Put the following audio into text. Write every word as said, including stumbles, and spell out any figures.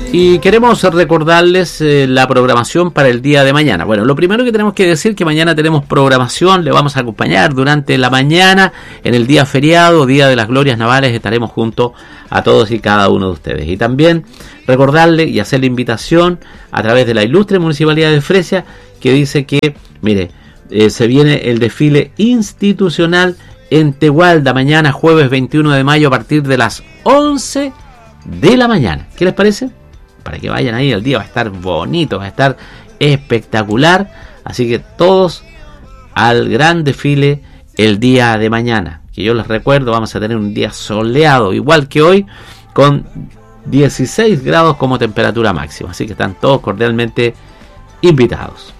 Y queremos recordarles eh, la programación para el día de mañana. Bueno, lo primero que tenemos que decir que mañana tenemos programación, le vamos a acompañar durante la mañana, en el día feriado, Día de las Glorias Navales, estaremos junto a todos y cada uno de ustedes. Y también recordarle y hacer la invitación a través de la ilustre Municipalidad de Fresia, que dice que, mire, eh, se viene el desfile institucional en Tegualda, mañana jueves veintiuno de mayo a partir de las once de la mañana. ¿Qué les parece? Para que vayan ahí, el día va a estar bonito, va a estar espectacular. Así que todos al gran desfile el día de mañana. Que yo les recuerdo, vamos a tener un día soleado, igual que hoy, con dieciséis grados como temperatura máxima. Así que están todos cordialmente invitados.